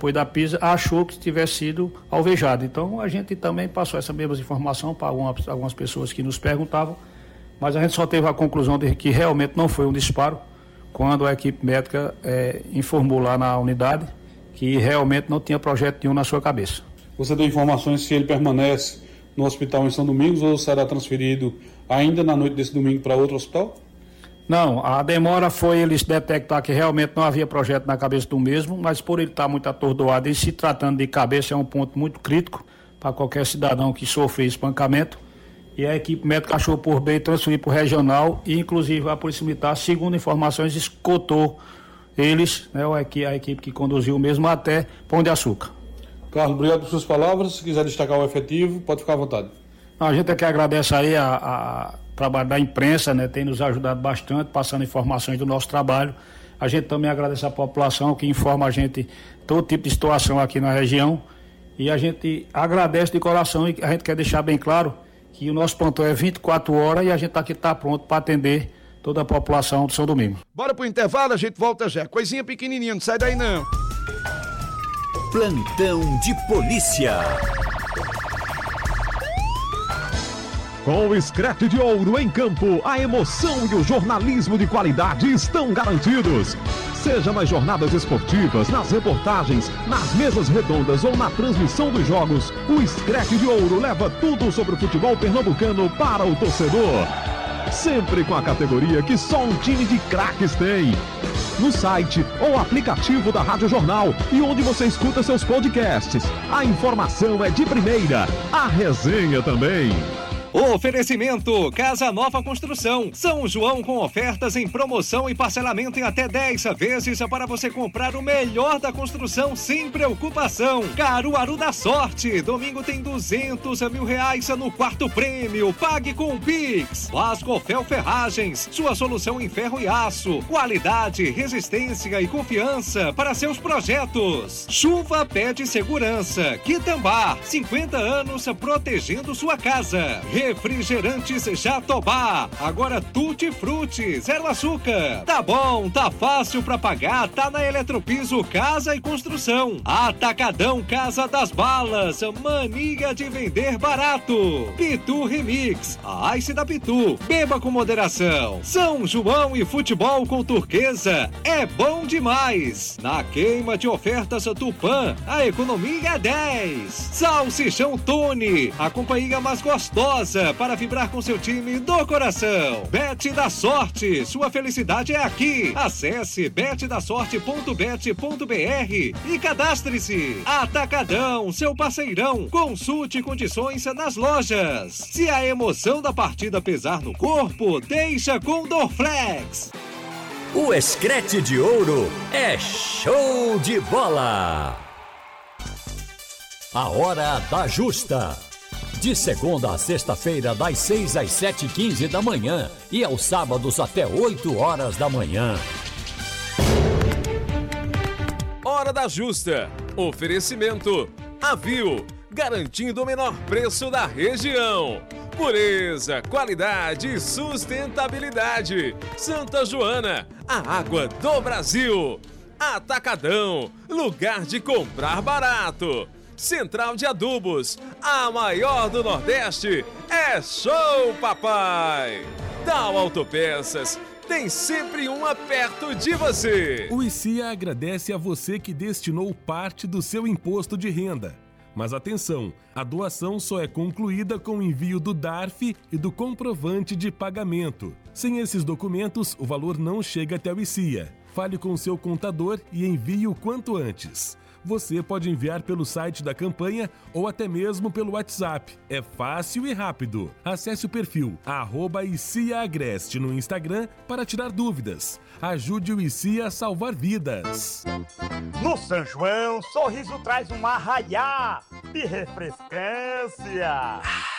apoio da PISA, achou que tivesse sido alvejado. Então a gente também passou essa mesma informação para algumas pessoas que nos perguntavam, mas a gente só teve a conclusão de que realmente não foi um disparo, quando a equipe médica informou lá na unidade que realmente não tinha projeto nenhum na sua cabeça. Você deu informações se ele permanece no hospital em São Domingos ou será transferido ainda na noite desse domingo para outro hospital? Não, a demora foi eles detectar que realmente não havia projeto na cabeça do mesmo, mas por ele estar muito atordoado e se tratando de cabeça é um ponto muito crítico para qualquer cidadão que sofre espancamento, e a equipe médica achou por bem transferir para o regional e inclusive a Polícia Militar, segundo informações, escoltou eles, né, a equipe que conduziu mesmo até Pão de Açúcar. Carlos, obrigado por suas palavras. Se quiser destacar o efetivo, pode ficar à vontade. A gente aqui agradece aí a trabalho da imprensa, né, tem nos ajudado bastante, passando informações do nosso trabalho. A gente também agradece a população que informa a gente todo tipo de situação aqui na região, e a gente agradece de coração, e a gente quer deixar bem claro que o nosso plantão é 24 horas e a gente aqui está pronto para atender toda a população do São Domingos. Bora pro intervalo, a gente volta já. Coisinha pequenininha, não sai daí não. Plantão de polícia. Com o Screte de Ouro em campo, a emoção e o jornalismo de qualidade estão garantidos. Seja nas jornadas esportivas, nas reportagens, nas mesas redondas ou na transmissão dos jogos, o Screte de Ouro leva tudo sobre o futebol pernambucano para o torcedor. Sempre com a categoria que só um time de craques tem. No site ou aplicativo da Rádio Jornal e onde você escuta seus podcasts. A informação é de primeira, a resenha também. Oferecimento Casa Nova Construção. São João com ofertas em promoção e parcelamento em até 10 vezes para você comprar o melhor da construção sem preocupação. Caruaru da Sorte. Domingo tem R$200 mil no quarto prêmio. Pague com o Pix. Vascofel Ferragens. Sua solução em ferro e aço. Qualidade, resistência e confiança para seus projetos. Chuva Pede Segurança. Quitambá. 50 anos protegendo sua casa. Refrigerantes Jatobá, agora Tutti Frutti, zero açúcar. Tá bom, tá fácil pra pagar, tá na Eletropiso Casa e Construção. Atacadão Casa das Balas, mania de vender barato. Pitu Remix, a Ice da Pitu, beba com moderação. São João e futebol com Turquesa, é bom demais. Na queima de ofertas Tupã, a economia é 10. Salsichão Tony, a companhia mais gostosa para vibrar com seu time do coração. Bet da Sorte, sua felicidade é aqui. Acesse betdasorte.bet.br e cadastre-se. Atacadão, seu parceirão. Consulte condições nas lojas. Se a emoção da partida pesar no corpo, deixa com Dorflex. O Screte de Ouro é show de bola. A hora da justa. De segunda a sexta-feira, das 6 às 7h15 da manhã e aos sábados até 8 horas da manhã. Hora da Justa. Oferecimento Avil, garantindo o menor preço da região. Pureza, qualidade e sustentabilidade. Santa Joana, a água do Brasil. Atacadão, lugar de comprar barato. Central de Adubos, a maior do Nordeste, é show, papai! Tal Autopeças, tem sempre uma perto de você. O ICIA agradece a você que destinou parte do seu imposto de renda. Mas atenção, a doação só é concluída com o envio do DARF e do comprovante de pagamento. Sem esses documentos, o valor não chega até o ICIA. Fale com o seu contador e envie o quanto antes. Você pode enviar pelo site da campanha ou até mesmo pelo WhatsApp. É fácil e rápido. Acesse o perfil @ICIAAgreste no Instagram para tirar dúvidas. Ajude o ICIA a salvar vidas. No São João, sorriso traz um arraiá de refrescância.